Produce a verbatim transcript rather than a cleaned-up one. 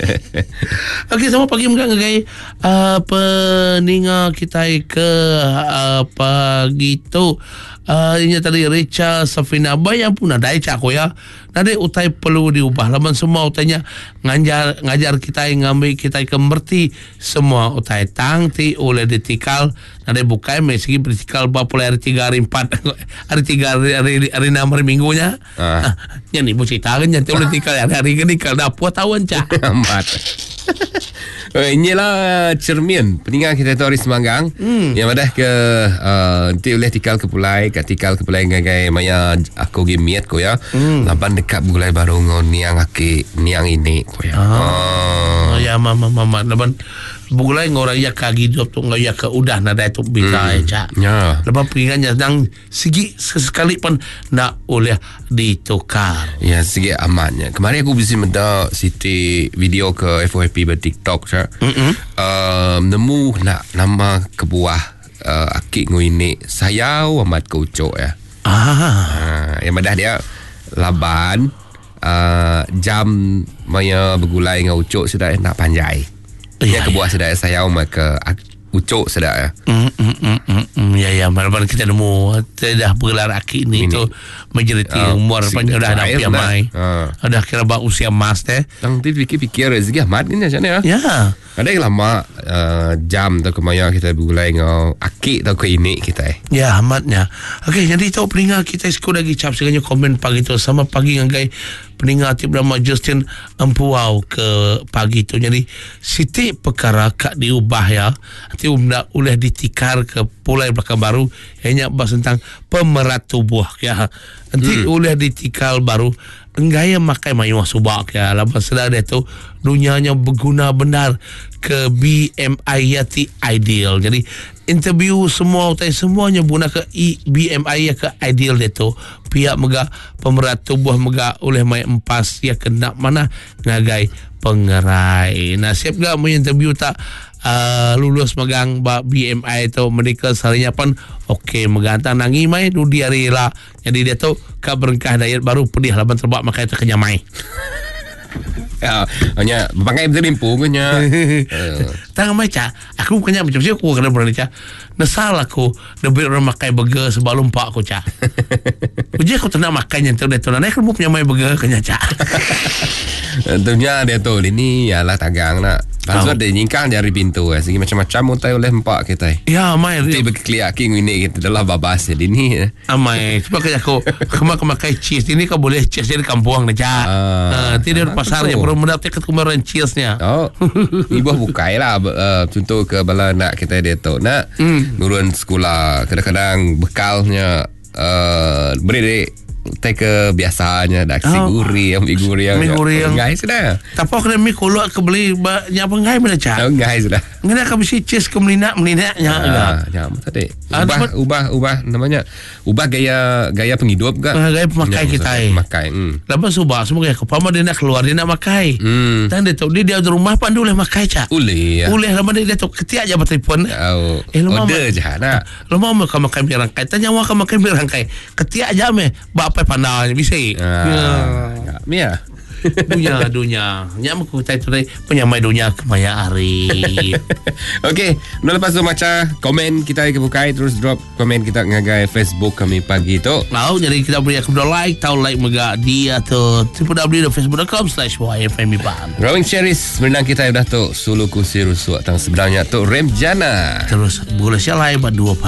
Okey, selamat pagi mga ngagai uh, peninga kita ke uh, pagi tu. Uh, ini tadi Richa Safina bayang pun ada cak aku ya. Nade utai perlu diubah. Laman semua utainya ngajar ngajar kita ngambil kita kemerti semua utai tangti oleh ditikal. Nade bukai mesegi bertikal bapoleh hari tiga hari empat hari tiga hari hari, hari enam hari minggunya. Ah. Yang ni bercerita kan yang oleh tikal hari hari kenikal dah puas tahun cak. Amat. Inilah cermin peningan kita tu hari semanggang hmm. yang ada ke uh, nanti oleh tikal ke pulai kat tikal ke pulai ngagai maya aku gi miat ko ya hmm. lapan dekat bulai baru ngon niang aki niang ini ko ya. Ah. Oh. Ya mama mama lapan bulai ngorang ya kagi job tu ngau ya ke udah nada tu bisa hmm. cak. Ya. Lapan peningannya sedang segi sekali pun nak oleh ditukar. Ya segi amannya. Kemarin aku bisa menda siti video ke F Y P ber TikTok cak. Mm-hmm. Uh, nemu nak nama kebuah uh, akik nguini sayau amat keucok ya. Ah. Uh, yang madah dia laban uh, jam maya bergulai dengan ucok sudah nak panjai. Dia ya, kebuah ya. Sudah sayau maka ucok sudah ya. Mm, mm, mm, mm, mm. Ya ya, malam kita nemu dah bergelar akik ni tu majoriti uh, umur panjang dah dah piamai. Uh. Dah kira ba usia mas teh. Tang ti fikir-fikir rezeki amat ni macam ya. Ya. Ada yang lama uh, jam tu kemaya kita bergulai dengan akik tu ke ini kita. Ya amatnya. Okey, jadi tu peningat kita sekolah lagi cap segala komen pagi tu sama pagi ngai peningat tip nama Justin Empuau ke pagi tu. Jadi siti perkara kak diubah ya. Nanti umda oleh ditikar ke pulai belakang baru hanya bahas tentang pemerat tubuh ya. Nanti hmm. oleh ditikal baru enggaya makai mayuah subak ya. Lepas sedar dia tu dunianya berguna benar ke B M I yati ideal. Jadi interview semua utai semuanya guna ke B M I ya ke ideal dia tu. Pihak mega pemerat tubuh mega oleh mai empas ya kena mana ngagai pengerai. Nah siap gak mau interview tak uh, lulus megang B M I tu mereka seharinya pun okey megantang nangi mai du dia rela. Jadi dia tu ka berengkah diet baru pedih laban terbak makai terkenyam mai. Ya, hanya pakai berimpu punya. Tang macam aku bukannya macam siapa aku kena berani cah. Nesal aku lebih orang makai burger sebelum pak aku cah. Uji aku tak nak makan yang tu dia tu. Naik aku punya mai burger kena cah. Tentunya dia tu ini ialah tagang nak. Pasal dia nyingkang dari pintu eh. Segi macam-macam utai oleh empak kita. Ya, mai. Dia berkeliak king ini kita adalah babas jadi ni. Amai, sebab kerja aku kemak makai cheese ini kau boleh cheese dari kampung ni cak. Ah, tidak pasarnya perlu mendapat kemarin cheese-nya. Oh, ibu bukai lah. Uh, contoh ke bala nak kita dia tu nak mm. nurun sekolah kadang-kadang bekalnya uh, beri tak ke biasanya dak siguri yang miguri yang miguri yang guys dah. Tapi kena mi kolok ke beli banyak pengai mana cak. Oh guys dah. Ngena ka bisi cheese ke melina melinaknya. Ah, ya tadi. Ubah ubah ubah namanya ubah gaya gaya penghidup ke? Uh, gaya pemakai kita. Makai. Hmm. Lepas ubah semua gaya kepama dia nak keluar dia nak makai. Hmm. Dan dia tu dia dia di rumah pandu boleh makai cak. Boleh. Boleh lama dia tu ketiak je bertelefon. Oh. Eh, order je nak. Lu mau makan makan birangkai. Tanya awak makan makan birangkai. Ketiak je meh. Apa pandai bisa. Ah, ya. Ya. Dunia dunia. Nyam aku tai tu penyamai dunia kemaya hari. Okey, lepas tu macam komen kita kebukai terus drop komen kita ngagai Facebook kami pagi tu. Mau jadi kita beri aku like, tahu like mega dia tu w w w dot facebook dot com slash y f m ban. Growing Cherries menang kita dah tu sulu kursi rusuk tang sebenarnya tu Rem Jana. Terus boleh sialai berdua